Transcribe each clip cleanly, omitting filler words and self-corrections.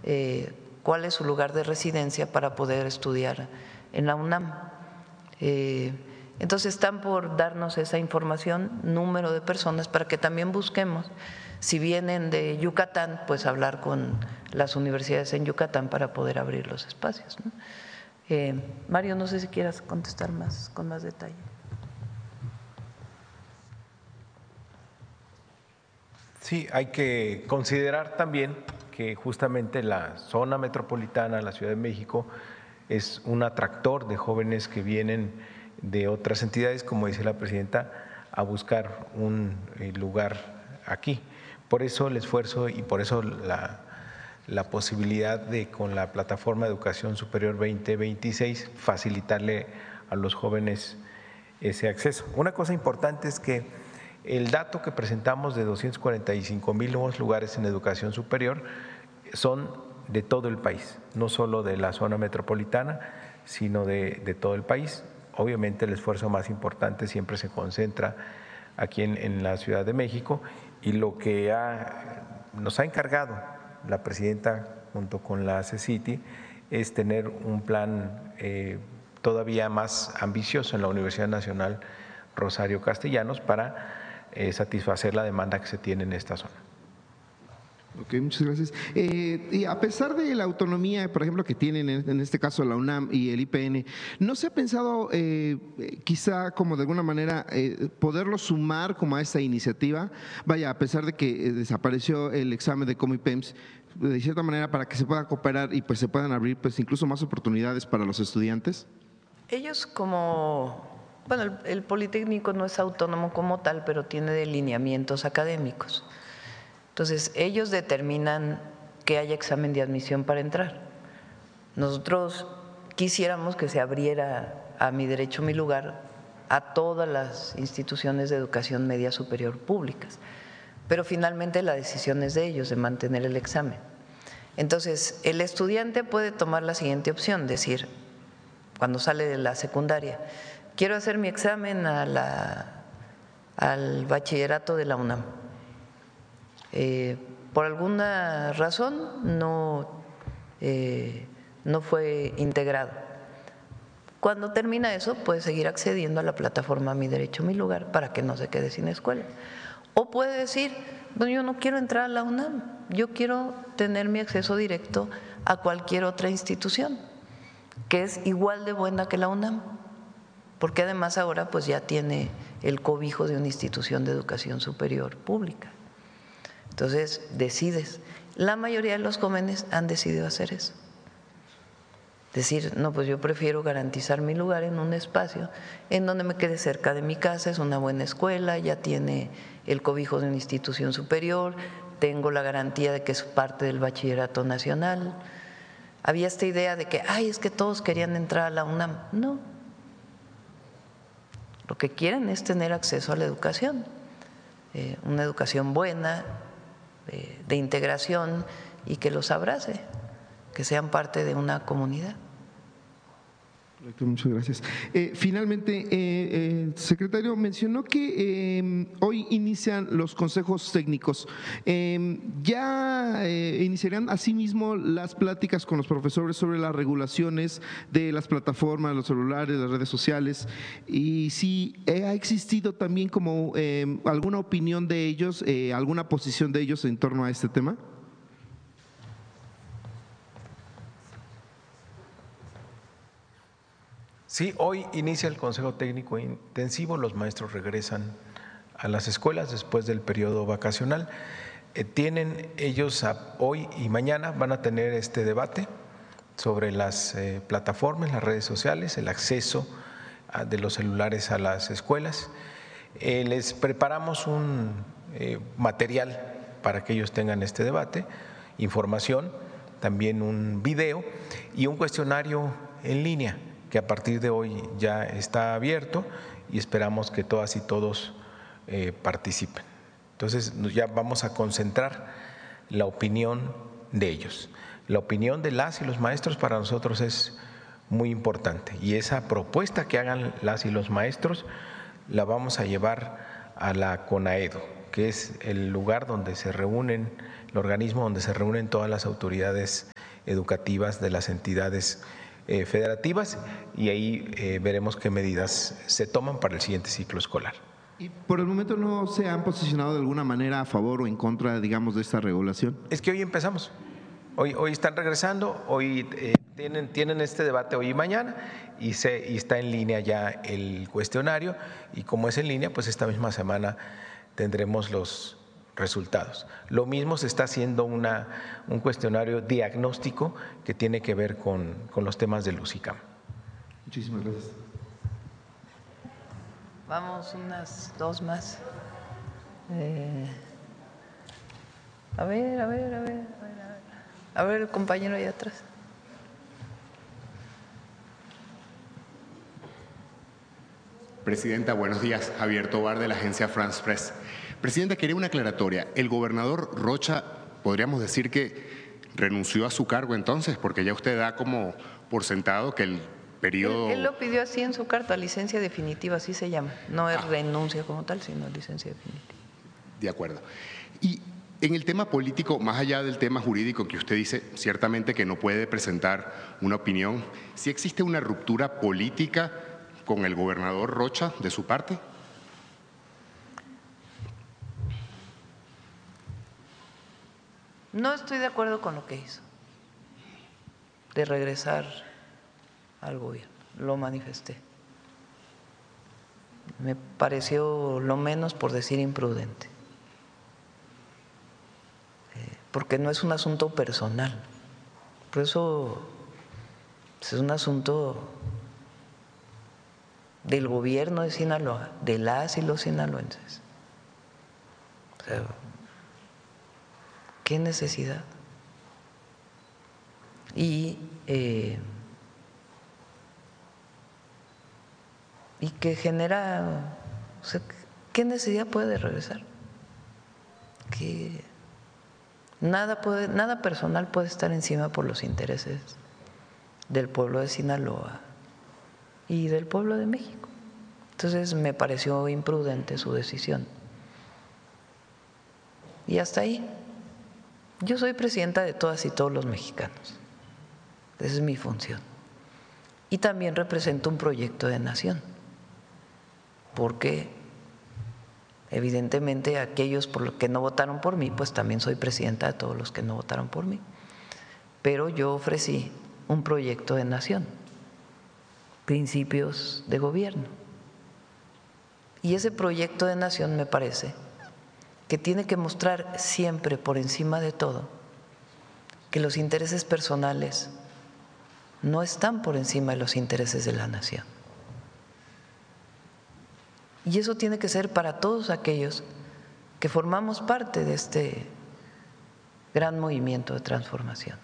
cuál es su lugar de residencia para poder estudiar en la UNAM. Entonces están por darnos esa información, número de personas, para que también busquemos, si vienen de Yucatán, pues hablar con las universidades en Yucatán para poder abrir los espacios, ¿no? Mario, no sé si quieras contestar con más detalle. Sí, hay que considerar también que justamente la zona metropolitana, la Ciudad de México, es un atractor de jóvenes que vienen de otras entidades, como dice la presidenta, a buscar un lugar aquí. Por eso el esfuerzo y por eso la posibilidad de, con la plataforma de Educación Superior 2026, facilitarle a los jóvenes ese acceso. Una cosa importante es que el dato que presentamos de 245,000 nuevos lugares en educación superior son de todo el país, no solo de la zona metropolitana, sino de todo el país. Obviamente el esfuerzo más importante siempre se concentra aquí en la Ciudad de México, y lo que nos ha encargado la presidenta junto con la CECITI es tener un plan todavía más ambicioso en la Universidad Nacional Rosario Castellanos para satisfacer la demanda que se tiene en esta zona. Ok, muchas gracias. Y a pesar de la autonomía, por ejemplo, que tienen en este caso la UNAM y el IPN, ¿no se ha pensado quizá como de alguna manera poderlo sumar como a esta iniciativa? Vaya, a pesar de que desapareció el examen de Comipems, de cierta manera para que se pueda cooperar y pues se puedan abrir pues incluso más oportunidades para los estudiantes. Ellos bueno, el Politécnico no es autónomo como tal, pero tiene lineamientos académicos. Entonces, ellos determinan que haya examen de admisión para entrar. Nosotros quisiéramos que se abriera a Mi Derecho, Mi Lugar a todas las instituciones de educación media superior públicas, pero finalmente la decisión es de ellos, de mantener el examen. Entonces, el estudiante puede tomar la siguiente opción, decir, cuando sale de la secundaria, quiero hacer mi examen al bachillerato de la UNAM. Por alguna razón no fue integrado. Cuando termina eso, puede seguir accediendo a la plataforma Mi Derecho, Mi Lugar para que no se quede sin escuela. O puede decir, no, yo no quiero entrar a la UNAM, yo quiero tener mi acceso directo a cualquier otra institución que es igual de buena que la UNAM, porque además ahora pues ya tiene el cobijo de una institución de educación superior pública. Entonces decides. La mayoría de los jóvenes han decidido hacer eso. Decir, no, pues yo prefiero garantizar mi lugar en un espacio en donde me quede cerca de mi casa, es una buena escuela, ya tiene el cobijo de una institución superior, tengo la garantía de que es parte del bachillerato nacional. Había esta idea de que, es que todos querían entrar a la UNAM. No. Lo que quieren es tener acceso a la educación, una educación buena, de integración y que los abrace, que sean parte de una comunidad. Muchas gracias. Finalmente, secretario, mencionó que hoy inician los consejos técnicos. ¿Ya iniciarían asimismo las pláticas con los profesores sobre las regulaciones de las plataformas, los celulares, las redes sociales? Y si ha existido también como alguna opinión de ellos, alguna posición de ellos en torno a este tema. Sí, hoy inicia el Consejo Técnico Intensivo, los maestros regresan a las escuelas después del periodo vacacional. Tienen ellos hoy y mañana van a tener este debate sobre las plataformas, las redes sociales, el acceso de los celulares a las escuelas. Les preparamos un material para que ellos tengan este debate, información, también un video y un cuestionario en línea que a partir de hoy ya está abierto y esperamos que todas y todos participen. Entonces ya vamos a concentrar la opinión de ellos. La opinión de las y los maestros para nosotros es muy importante y esa propuesta que hagan las y los maestros la vamos a llevar a la CONAEDO, que es el lugar donde se reúnen, el organismo donde se reúnen todas las autoridades educativas de las entidades federativas, y ahí veremos qué medidas se toman para el siguiente ciclo escolar. ¿Y por el momento no se han posicionado de alguna manera a favor o en contra, digamos, de esta regulación? Es que hoy empezamos. Hoy están regresando, hoy tienen este debate hoy y mañana, y está en línea ya el cuestionario, y como es en línea, pues esta misma semana tendremos los resultados. Lo mismo se está haciendo un cuestionario diagnóstico que tiene que ver con los temas del UCICAM. Muchísimas gracias. Vamos unas dos más. A ver, el compañero allá atrás. Presidenta, buenos días. Javier Tobar, de la agencia France Press. Presidenta, quería una aclaratoria. ¿El gobernador Rocha, podríamos decir que renunció a su cargo entonces? Porque ya usted da como por sentado que el periodo… Él lo pidió así en su carta, licencia definitiva, así se llama. No es renuncia como tal, sino licencia definitiva. De acuerdo. Y en el tema político, más allá del tema jurídico que usted dice, ciertamente que no puede presentar una opinión, ¿sí existe una ruptura política con el gobernador Rocha de su parte? No estoy de acuerdo con lo que hizo, de regresar al gobierno, lo manifesté. Me pareció lo menos, por decir, imprudente, porque no es un asunto personal, por eso es un asunto del gobierno de Sinaloa, de las y los sinaloenses. O sea, ¿qué necesidad? Y que genera, o sea, ¿qué necesidad puede regresar? Que nada personal puede estar encima por los intereses del pueblo de Sinaloa y del pueblo de México. Entonces me pareció imprudente su decisión. Y hasta ahí. Yo soy presidenta de todas y todos los mexicanos. Esa es mi función. Y también represento un proyecto de nación, porque evidentemente aquellos por los que no votaron por mí, pues también soy presidenta de todos los que no votaron por mí. Pero yo ofrecí un proyecto de nación, principios de gobierno. Y ese proyecto de nación me parece que tiene que mostrar siempre, por encima de todo, que los intereses personales no están por encima de los intereses de la nación. Y eso tiene que ser para todos aquellos que formamos parte de este gran movimiento de transformación.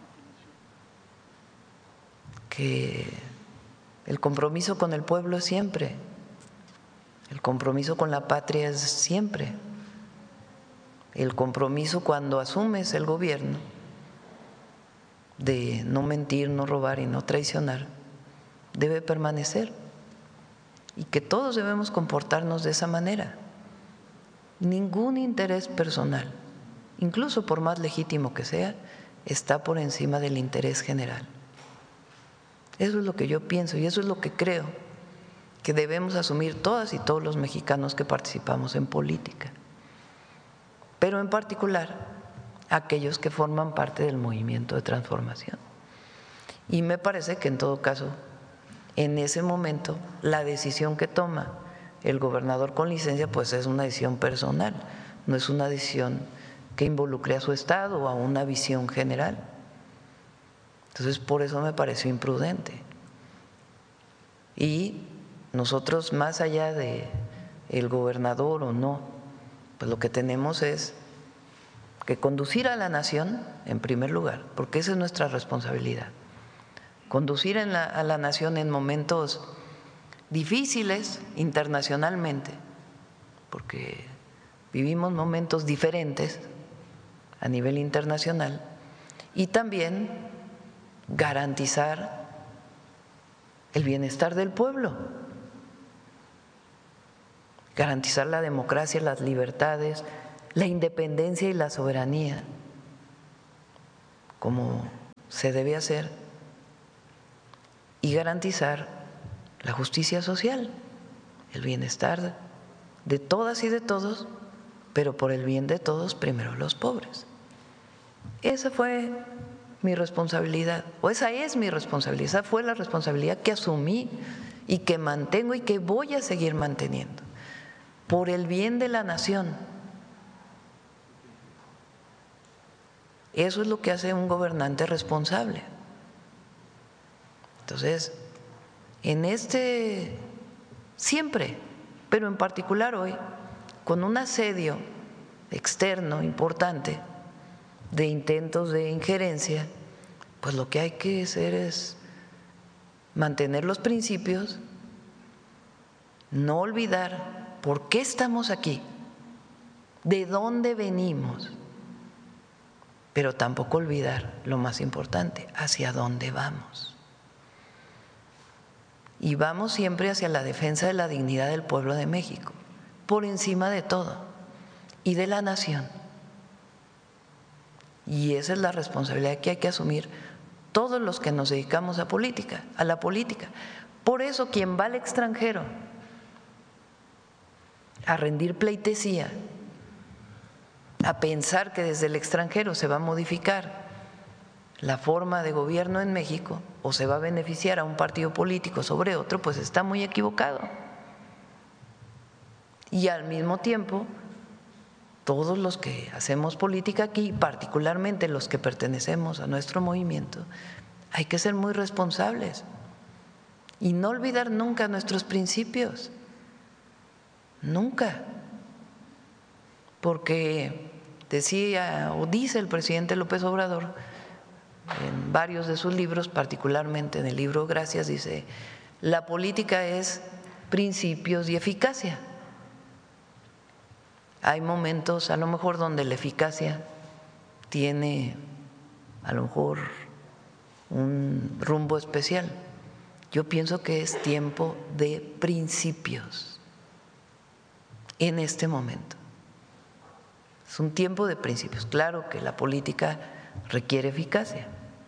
Que el compromiso con el pueblo es siempre, el compromiso con la patria es siempre, el compromiso cuando asumes el gobierno de no mentir, no robar y no traicionar debe permanecer, y que todos debemos comportarnos de esa manera. Ningún interés personal, incluso por más legítimo que sea, está por encima del interés general. Eso es lo que yo pienso y eso es lo que creo que debemos asumir todas y todos los mexicanos que participamos en política, pero en particular aquellos que forman parte del movimiento de transformación. Y me parece que en todo caso, en ese momento, la decisión que toma el gobernador con licencia pues es una decisión personal, no es una decisión que involucre a su estado o a una visión general. Entonces, por eso me pareció imprudente. Y nosotros, más allá de el gobernador o no, pues lo que tenemos es que conducir a la nación en primer lugar, porque esa es nuestra responsabilidad. Conducir a la nación en momentos difíciles internacionalmente, porque vivimos momentos diferentes a nivel internacional, y también garantizar el bienestar del pueblo, garantizar la democracia, las libertades, la independencia y la soberanía, como se debe hacer y garantizar la justicia social, el bienestar de todas y de todos, pero por el bien de todos, primero los pobres. Esa fue mi responsabilidad, o esa es mi responsabilidad, esa fue la responsabilidad que asumí y que mantengo y que voy a seguir manteniendo, por el bien de la nación. Eso es lo que hace un gobernante responsable. Entonces, siempre, pero en particular hoy, con un asedio externo importante de intentos de injerencia, pues lo que hay que hacer es mantener los principios, no olvidar por qué estamos aquí, de dónde venimos, pero tampoco olvidar lo más importante, hacia dónde vamos. Y vamos siempre hacia la defensa de la dignidad del pueblo de México, por encima de todo, y de la nación. Y esa es la responsabilidad que hay que asumir todos los que nos dedicamos a la política. Por eso quien va al extranjero a rendir pleitesía, a pensar que desde el extranjero se va a modificar la forma de gobierno en México o se va a beneficiar a un partido político sobre otro, pues está muy equivocado. Y al mismo tiempo, todos los que hacemos política aquí, particularmente los que pertenecemos a nuestro movimiento, hay que ser muy responsables y no olvidar nunca nuestros principios, nunca, porque decía o dice el presidente López Obrador en varios de sus libros, particularmente en el libro Gracias, dice: la política es principios y eficacia. Hay momentos a lo mejor donde la eficacia tiene a lo mejor un rumbo especial. Yo pienso que es tiempo de principios en este momento. Es un tiempo de principios. Claro que la política requiere eficacia,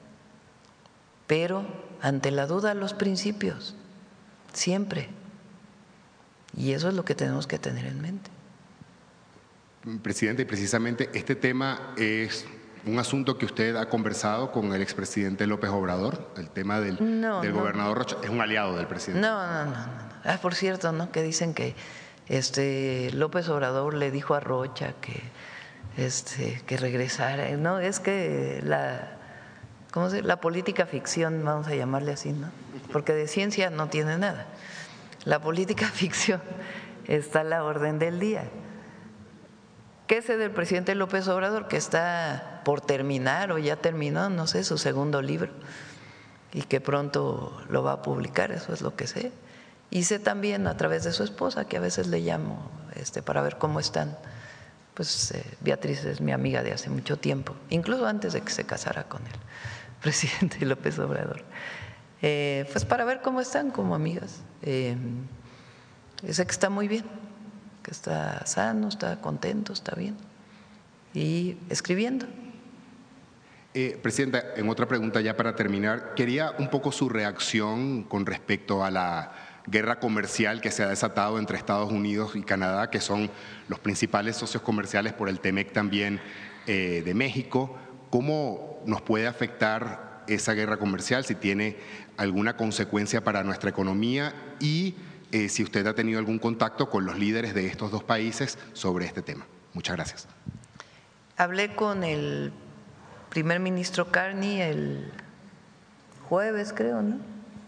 pero ante la duda los principios, siempre. Y eso es lo que tenemos que tener en mente. Presidente, y precisamente este tema es un asunto que usted ha conversado con el expresidente López Obrador, el tema del gobernador Rocha. Es un aliado del presidente. No. Por cierto, ¿no? Que dicen que López Obrador le dijo a Rocha que regresara. No, es que la política ficción, vamos a llamarle así, ¿no? Porque de ciencia no tiene nada. La política ficción está a la orden del día. ¿Qué sé del presidente López Obrador? Que está por terminar o ya terminó, no sé, su segundo libro y que pronto lo va a publicar, eso es lo que sé. Y sé también a través de su esposa, que a veces le llamo para ver cómo están. Pues Beatriz es mi amiga de hace mucho tiempo, incluso antes de que se casara con el presidente López Obrador. Pues para ver cómo están como amigas. Sé que está muy bien, que está sano, está contento, está bien y escribiendo. Presidenta, en otra pregunta ya para terminar, quería un poco su reacción con respecto a la guerra comercial que se ha desatado entre Estados Unidos y Canadá, que son los principales socios comerciales por el TEMEC también de México. ¿Cómo nos puede afectar esa guerra comercial, si tiene alguna consecuencia para nuestra economía y si usted ha tenido algún contacto con los líderes de estos dos países sobre este tema? Muchas gracias. Hablé con el primer ministro Carney el jueves, creo, ¿no?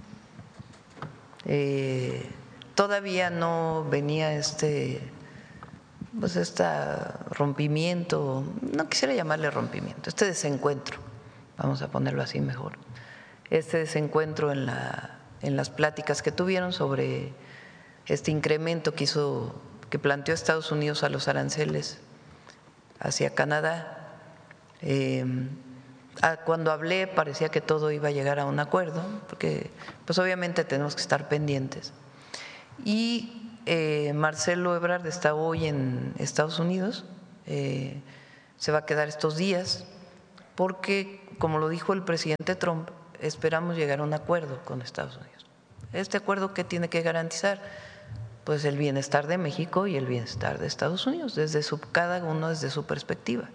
Todavía no venía este rompimiento, no quisiera llamarle rompimiento, este desencuentro, vamos a ponerlo así mejor, este desencuentro en las pláticas que tuvieron sobre este incremento que planteó Estados Unidos a los aranceles hacia Canadá. Cuando hablé parecía que todo iba a llegar a un acuerdo, porque pues obviamente tenemos que estar pendientes. Y Marcelo Ebrard está hoy en Estados Unidos, se va a quedar estos días porque, como lo dijo el presidente Trump, esperamos llegar a un acuerdo con Estados Unidos. ¿Este acuerdo qué tiene que garantizar? Pues el bienestar de México y el bienestar de Estados Unidos, cada uno desde su perspectiva.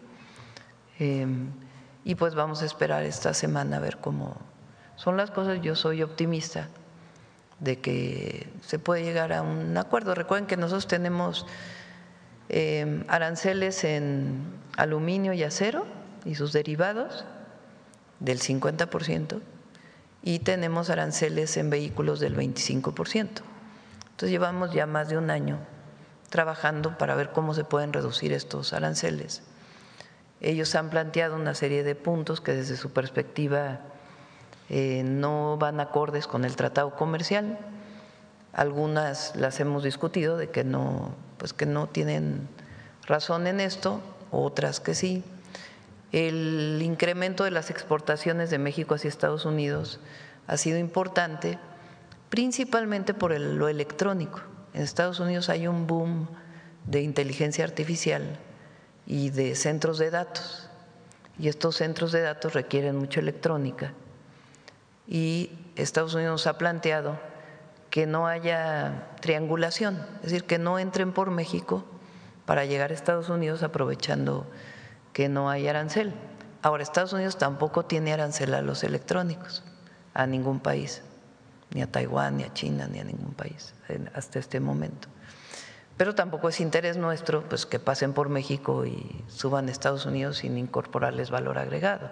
Y pues vamos a esperar esta semana a ver cómo son las cosas. Yo soy optimista de que se puede llegar a un acuerdo. Recuerden que nosotros tenemos aranceles en aluminio y acero y sus derivados del 50%, y tenemos aranceles en vehículos del 25%. Entonces llevamos ya más de un año trabajando para ver cómo se pueden reducir estos aranceles. Ellos han planteado una serie de puntos que desde su perspectiva no van acordes con el tratado comercial. Algunas las hemos discutido de que no tienen razón en esto, otras que sí. El incremento de las exportaciones de México hacia Estados Unidos ha sido importante, principalmente por lo electrónico. En Estados Unidos hay un boom de inteligencia artificial y de centros de datos, y estos centros de datos requieren mucha electrónica, y Estados Unidos nos ha planteado que no haya triangulación, es decir, que no entren por México para llegar a Estados Unidos aprovechando que no hay arancel. Ahora, Estados Unidos tampoco tiene arancel a los electrónicos, a ningún país, ni a Taiwán, ni a China, ni a ningún país hasta este momento. Pero tampoco es interés nuestro pues que pasen por México y suban a Estados Unidos sin incorporarles valor agregado.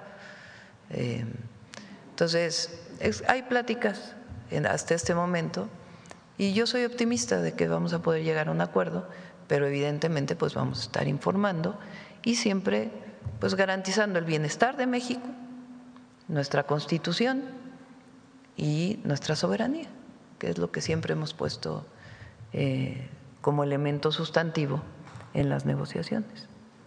Entonces, hay pláticas hasta este momento, y yo soy optimista de que vamos a poder llegar a un acuerdo, pero evidentemente pues vamos a estar informando y siempre pues garantizando el bienestar de México, nuestra Constitución y nuestra soberanía, que es lo que siempre hemos puesto como elemento sustantivo en las negociaciones.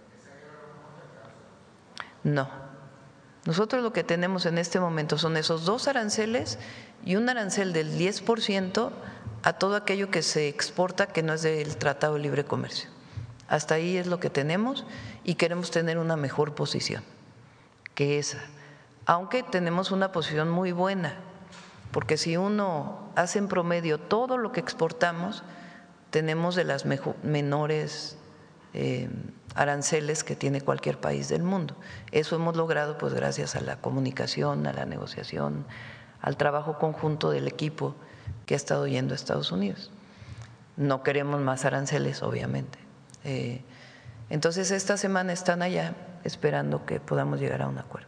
No, nosotros lo que tenemos en este momento son esos dos aranceles y un arancel del 10% a todo aquello que se exporta que no es del Tratado de Libre Comercio. Hasta ahí es lo que tenemos, y queremos tener una mejor posición que esa, aunque tenemos una posición muy buena, porque si uno hace en promedio todo lo que exportamos, tenemos de las menores aranceles que tiene cualquier país del mundo. Eso hemos logrado pues gracias a la comunicación, a la negociación, al trabajo conjunto del equipo que ha estado yendo a Estados Unidos. No queremos más aranceles, obviamente. Entonces esta semana están allá esperando que podamos llegar a un acuerdo.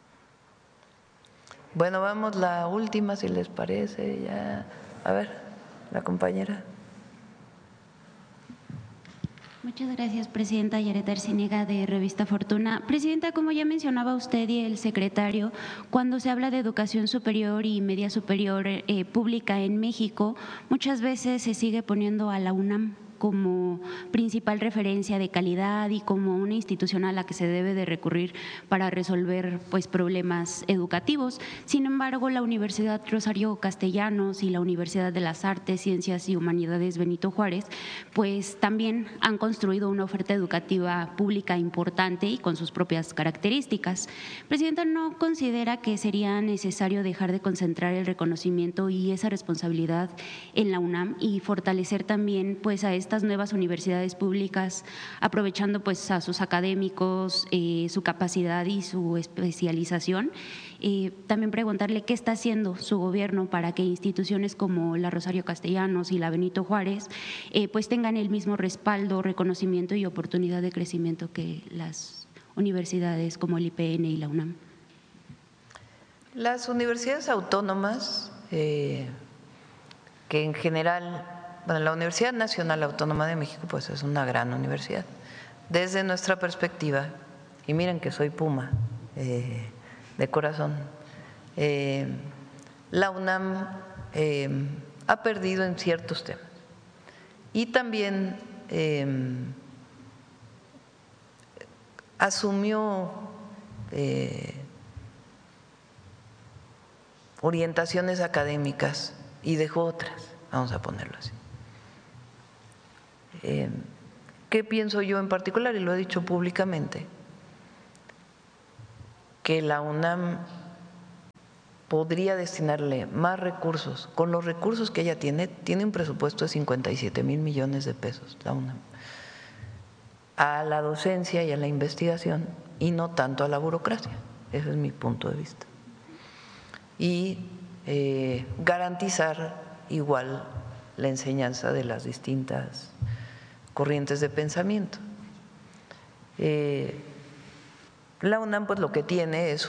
Bueno, vamos la última, si les parece. Ya, a ver, la compañera. Muchas gracias, Presidenta. Yaret Arciniega, de Revista Fortuna. Presidenta, como ya mencionaba usted y el secretario, cuando se habla de educación superior y media superior pública en México, muchas veces se sigue poniendo a la UNAM como principal referencia de calidad y como una institución a la que se debe de recurrir para resolver pues problemas educativos. Sin embargo, la Universidad Rosario Castellanos y la Universidad de las Artes, Ciencias y Humanidades Benito Juárez pues también han construido una oferta educativa pública importante y con sus propias características. Presidenta, ¿no considera que sería necesario dejar de concentrar el reconocimiento y esa responsabilidad en la UNAM y fortalecer también pues a estas nuevas universidades públicas, aprovechando pues a sus académicos, su capacidad y su especialización? También preguntarle qué está haciendo su gobierno para que instituciones como la Rosario Castellanos y la Benito Juárez pues tengan el mismo respaldo, reconocimiento y oportunidad de crecimiento que las universidades como el IPN y la UNAM. Las universidades autónomas, que en general, bueno, la Universidad Nacional Autónoma de México pues es una gran universidad. Desde nuestra perspectiva, y miren que soy Puma de corazón, la UNAM ha perdido en ciertos temas y también asumió orientaciones académicas y dejó otras, vamos a ponerlo así. ¿Qué pienso yo en particular? Y lo he dicho públicamente. que la UNAM podría destinarle más recursos. Con los recursos que ella tiene un presupuesto de 57,000 millones de pesos, la UNAM, a la docencia y a la investigación, y no tanto a la burocracia. Ese es mi punto de vista. Y garantizar igual la enseñanza de las distintas corrientes de pensamiento. La UNAM pues lo que tiene es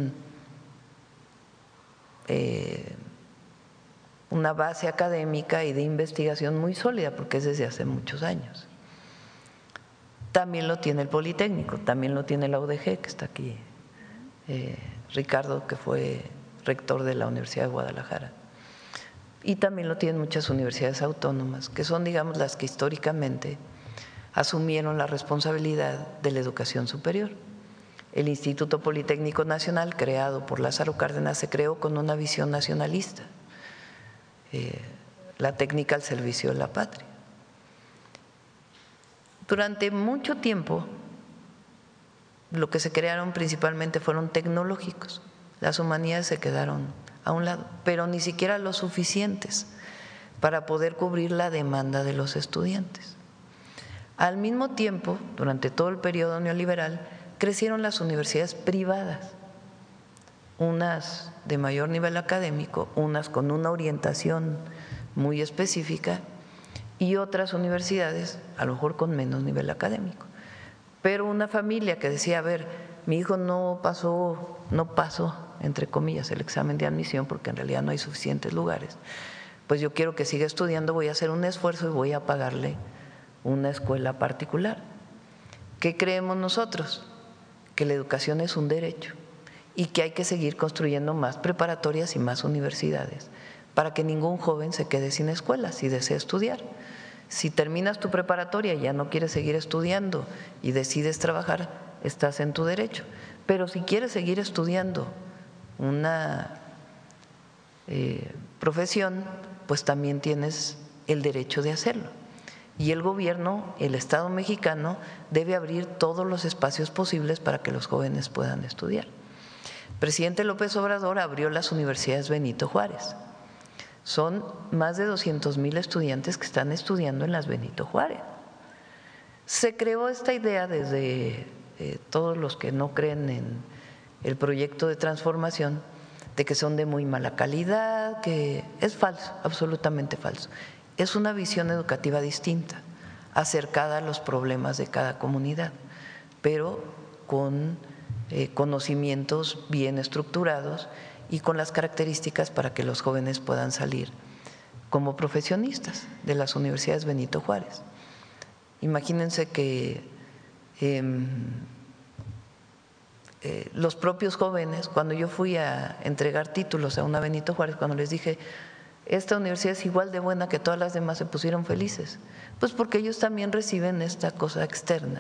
una base académica y de investigación muy sólida, porque es desde hace muchos años. También lo tiene el Politécnico, también lo tiene la UDG, que está aquí, Ricardo, que fue rector de la Universidad de Guadalajara, y también lo tienen muchas universidades autónomas, que son, digamos, las que históricamente asumieron la responsabilidad de la educación superior. El Instituto Politécnico Nacional, creado por Lázaro Cárdenas, se creó con una visión nacionalista, la técnica al servicio de la patria. Durante mucho tiempo, lo que se crearon principalmente fueron tecnológicos. Las humanidades se quedaron a un lado, pero ni siquiera lo suficientes para poder cubrir la demanda de los estudiantes. Al mismo tiempo, durante todo el periodo neoliberal, crecieron las universidades privadas, unas de mayor nivel académico, unas con una orientación muy específica, y otras universidades a lo mejor con menos nivel académico. Pero una familia que decía, a ver, mi hijo no pasó, entre comillas, el examen de admisión porque en realidad no hay suficientes lugares, pues yo quiero que siga estudiando, voy a hacer un esfuerzo y voy a pagarle una escuela particular. ¿Qué creemos nosotros? Que la educación es un derecho y que hay que seguir construyendo más preparatorias y más universidades para que ningún joven se quede sin escuela si desea estudiar. Si terminas tu preparatoria y ya no quieres seguir estudiando y decides trabajar, estás en tu derecho. Pero si quieres seguir estudiando una profesión, pues también tienes el derecho de hacerlo. Y el gobierno, el Estado mexicano, debe abrir todos los espacios posibles para que los jóvenes puedan estudiar. El presidente López Obrador abrió las universidades Benito Juárez. Son más de 200,000 estudiantes que están estudiando en las Benito Juárez. Se creó esta idea desde todos los que no creen en el proyecto de transformación, de que son de muy mala calidad, que es falso, absolutamente falso. Es una visión educativa distinta, acercada a los problemas de cada comunidad, pero con conocimientos bien estructurados y con las características para que los jóvenes puedan salir como profesionistas de las universidades Benito Juárez. Imagínense que los propios jóvenes, cuando yo fui a entregar títulos a una Benito Juárez, cuando les dije, esta universidad es igual de buena que todas las demás, se pusieron felices, pues porque ellos también reciben esta cosa externa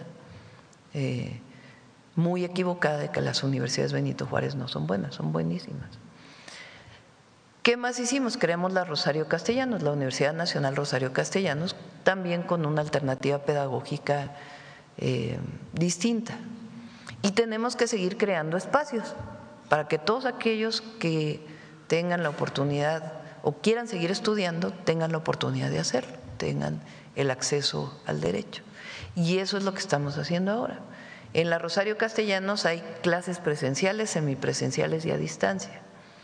muy equivocada de que las universidades Benito Juárez no son buenas, son buenísimas. ¿Qué más hicimos? Creamos la Rosario Castellanos, la Universidad Nacional Rosario Castellanos, también con una alternativa pedagógica distinta. Y tenemos que seguir creando espacios para que todos aquellos que tengan la oportunidad o quieran seguir estudiando tengan la oportunidad de hacerlo, tengan el acceso al derecho. Y eso es lo que estamos haciendo ahora. En la Rosario Castellanos hay clases presenciales, semipresenciales y a distancia.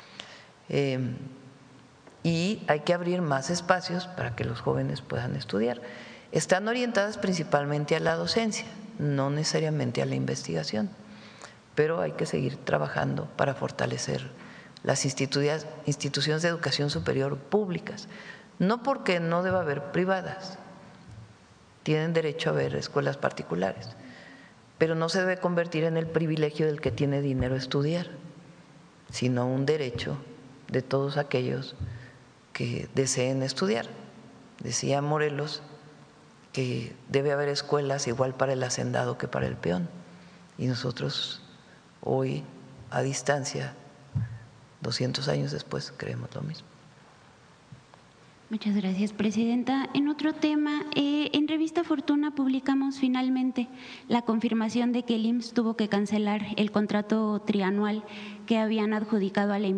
Y hay que abrir más espacios para que los jóvenes puedan estudiar. Están orientadas principalmente a la docencia, no necesariamente a la investigación, pero hay que seguir trabajando para fortalecer las instituciones de educación superior públicas, no porque no deba haber privadas, tienen derecho a haber escuelas particulares, pero no se debe convertir en el privilegio del que tiene dinero estudiar, sino un derecho de todos aquellos que deseen estudiar. Decía Morelos que debe haber escuelas igual para el hacendado que para el peón, y nosotros hoy, a distancia, 200 años después, creemos lo mismo. Muchas gracias, presidenta. En otro tema, en Revista Fortuna publicamos finalmente la confirmación de que el IMSS tuvo que cancelar el contrato trianual que habían adjudicado a la